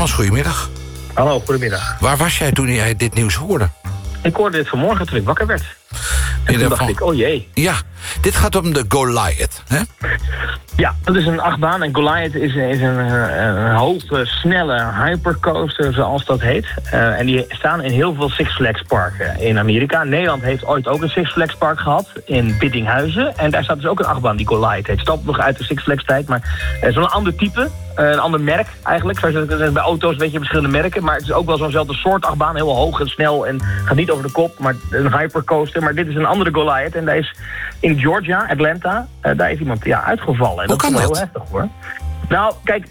Thomas, goedemiddag. Hallo, goedemiddag. Waar was jij toen jij dit nieuws hoorde? Ik hoorde dit vanmorgen toen ik wakker werd. En toen dacht ik, oh jee. Ja, dit gaat om de Goliath, hè? Ja, dat is een achtbaan. En Goliath is een hoge, snelle hypercoaster, zoals dat heet. En die staan in heel veel Six Flags parken in Amerika. Nederland heeft ooit ook een Six Flags park gehad, in Biddinghuizen. En daar staat dus ook een achtbaan, die Goliath heet. Stamt nog uit de Six Flags tijd, maar zo'n ander type. Een ander merk eigenlijk. Zoals je bij auto's weet je verschillende merken. Maar het is ook wel zo'nzelfde soort achtbaan. Heel hoog en snel en gaat niet over de kop. Maar een hypercoaster. Maar dit is een andere Goliath. En daar is in Georgia, Atlanta, daar is iemand uitgevallen. En hoe kan dat? Dat is heel heftig hoor. Nou, kijk,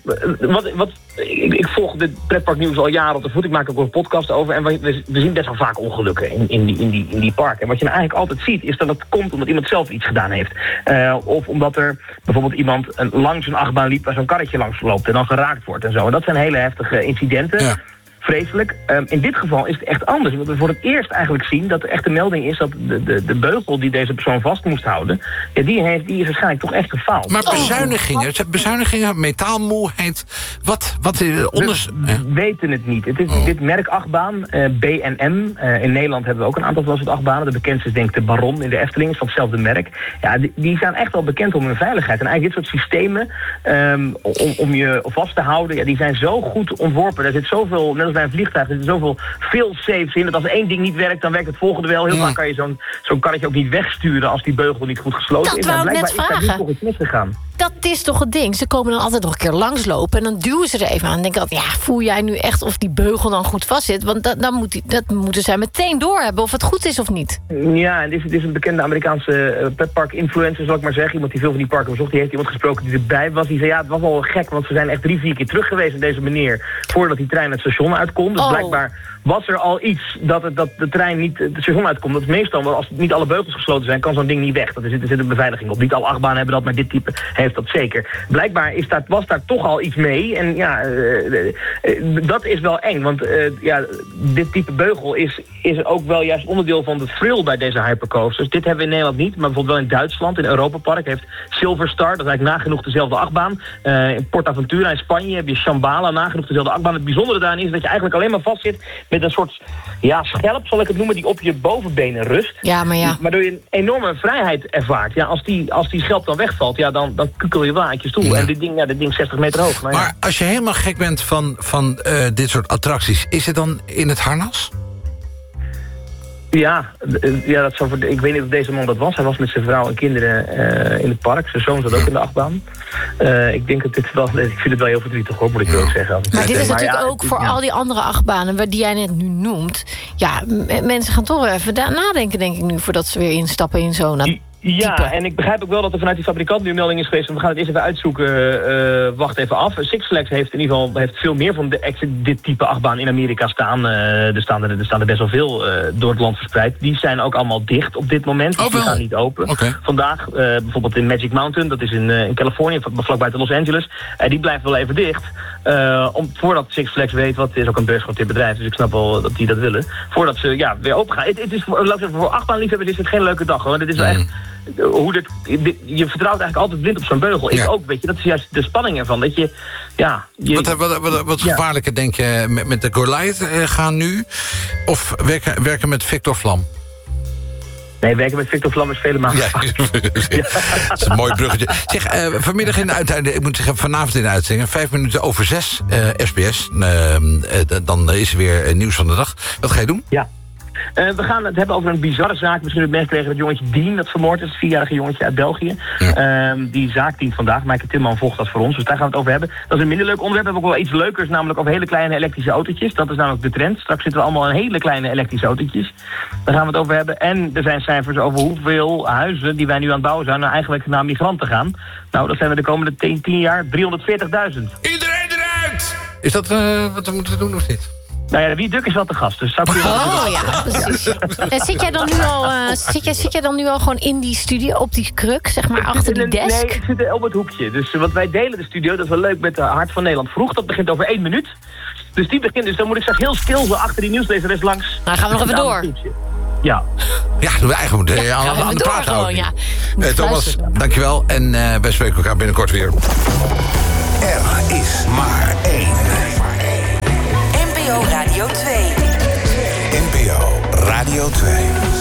ik volg dit pretparknieuws al jaren op de voet. Ik maak ook een podcast over. En we zien best wel vaak ongelukken in die parken. En wat je nou eigenlijk altijd ziet, is dat het komt omdat iemand zelf iets gedaan heeft. Of omdat er bijvoorbeeld iemand langs een achtbaan liep waar zo'n karretje langs loopt en dan geraakt wordt en zo. En dat zijn hele heftige incidenten. Ja. Vreselijk. In dit geval is het echt anders. Omdat we voor het eerst eigenlijk zien dat er echt een melding is dat de beugel die deze persoon vast moest houden, ja, die is waarschijnlijk toch echt gefaald. Maar bezuinigingen, metaalmoeheid, wat We weten het niet. Het is dit merk achtbaan, B&M. In Nederland hebben we ook een aantal van dat soort achtbanen. De bekendste is denk ik de Baron in de Efteling, is van hetzelfde merk. Ja, die zijn echt wel bekend om hun veiligheid. En eigenlijk dit soort systemen om je vast te houden, ja, die zijn zo goed ontworpen. Er zit zoveel, net als bij een vliegtuig, er zit zoveel fail-safes in. Dat als één ding niet werkt, dan werkt het volgende wel. Heel vaak kan je zo'n karretje ook niet wegsturen als die beugel niet goed gesloten is. Dat wou ik net vragen. Is daar niet toch iets misgegaan. Dat is toch het ding. Ze komen dan altijd nog een keer langslopen en dan duwen ze er even aan. En denken altijd, ja, voel jij nu echt of die beugel dan goed vast zit? Want dat moeten zij meteen doorhebben of het goed is of niet. Ja, en dit is een bekende Amerikaanse petpark-influencer, zal ik maar zeggen. Iemand die veel van die parken bezocht. Die heeft iemand gesproken die erbij was. Die zei, ja, het was wel gek, want ze zijn echt 3-4 keer terug geweest aan deze meneer voordat die trein het station uitkomt. Dus blijkbaar was er al iets dat de trein niet het station uitkomt. Dat is meestal, als niet alle beugels gesloten zijn, kan zo'n ding niet weg. Er zit een beveiliging op. Niet alle achtbanen hebben dat, maar dit type heeft dat zeker. Blijkbaar was daar toch al iets mee. En ja, dat is wel eng. Want dit type beugel is ook wel juist onderdeel van de thrill bij deze hypercoasters. Dit hebben we in Nederland niet, maar bijvoorbeeld wel in Duitsland, in Europa Park, heeft Silverstar, dat is eigenlijk nagenoeg dezelfde achtbaan. In PortAventura in Spanje heb je Shambhala, nagenoeg dezelfde achtbaan. Het bijzondere daarin is dat je eigenlijk alleen maar vastzit met een soort schelp, zal ik het noemen, die op je bovenbenen rust. Ja, maar ja. Waardoor je een enorme vrijheid ervaart. Ja, als die schelp dan wegvalt, ja, dan kukkel je wel uit je stoel. Ja. En dit ding 60 meter hoog. Nou, maar als je helemaal gek bent van dit soort attracties, is het dan in het harnas? Ja, ik weet niet of deze man dat was. Hij was met zijn vrouw en kinderen in het park. Zijn zoon zat ook in de achtbaan. Ik denk dat dit wel... Ik vind het wel heel verdrietig hoor, moet ik ook zeggen. Maar dit is natuurlijk ook voor al die andere achtbanen die jij net nu noemt. Ja, mensen gaan toch wel even nadenken, denk ik nu, voordat ze weer instappen in zo'n... Ja, en ik begrijp ook wel dat er vanuit die fabrikant nu een melding is geweest. We gaan het eerst even uitzoeken. Wacht even af. Six Flags heeft in ieder geval veel meer van dit type achtbaan in Amerika staan. Er staan er best wel veel door het land verspreid. Die zijn ook allemaal dicht op dit moment. Dus die gaan niet open. Okay. Vandaag, bijvoorbeeld in Magic Mountain, dat is in Californië, vlakbij Los Angeles. Die blijft wel even dicht. Voordat Six Flags weet, wat is ook een beursgenoteerd bedrijf, dus ik snap wel dat die dat willen. Voordat ze weer open gaan. Het is voor achtbaanliefhebbers is het geen leuke dag hoor. Het is wel echt... je vertrouwt eigenlijk altijd blind op zo'n beugel. Ik ook, weet je, dat is juist de spanning ervan. Dat je, wat gevaarlijker denk je met de Goliath gaan nu? Of werken met Victor Vlam? Nee, werken met Victor Vlam is vele malen. Ja, dat is een mooi bruggetje. Zeg, vanmiddag in de uitzending, ik moet zeggen vanavond in de uitzending, 5:05, SBS. Dan is er weer nieuws van de dag. Wat ga je doen? Ja. We gaan het hebben over een bizarre zaak. Misschien hebben mensen kregen het jongetje Dean dat vermoord is. Het 4-jarige jongetje uit België. Ja. Die zaak dient vandaag. Maaike Timman volgt dat voor ons. Dus daar gaan we het over hebben. Dat is een minder leuk onderwerp. We hebben ook wel iets leukers. Namelijk over hele kleine elektrische autootjes. Dat is namelijk de trend. Straks zitten we allemaal in hele kleine elektrische autootjes. Daar gaan we het over hebben. En er zijn cijfers over hoeveel huizen die wij nu aan het bouwen zijn nou eigenlijk naar migranten gaan. Nou, dat zijn we de komende 10 jaar 340.000. Iedereen eruit! Is dat wat we moeten doen of niet? Nou ja, de Wie Duk is wel te gast, dus zou ik ja, precies. En zit jij dan nu al gewoon in die studio, op die kruk, zeg maar, achter die desk? Nee, ik zit op het hoekje. Dus wat wij delen de studio, dat is wel leuk met de Hart van Nederland Vroeg. Dat begint over 1 minuut. Dus die begint, dus dan moet ik straks heel stil zo achter die nieuwslezeres langs. Nou, gaan we nog even door. Ja. Ja, we eigenlijk moeten aan de praat houden. Ja. Thomas, dankjewel. En wij spreken elkaar binnenkort weer. Er is maar één. Radio 2. NPO Radio 2.